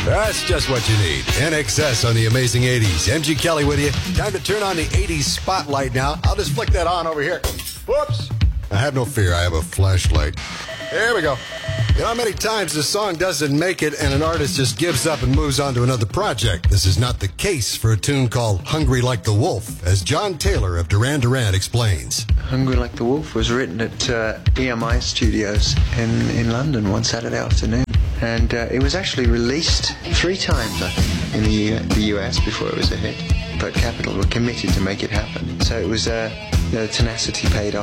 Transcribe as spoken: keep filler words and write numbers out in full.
That's just what you need. N X S on the amazing eighties. M G Kelly with you. Time to turn on the eighties spotlight now. I'll just flick that on over here. Whoops. I have no fear. I have a flashlight. There we go. You know how many times the song doesn't make it and an artist just gives up and moves on to another project? This is not the case for a tune called Hungry Like the Wolf, as John Taylor of Duran Duran explains. Hungry Like the Wolf was written at uh, E M I Studios in, in London one Saturday afternoon. And uh, it was actually released three times, I think, in the, U- the U S before it was a hit. But Capitol were committed to make it happen. So it was, uh, you know, tenacity paid off.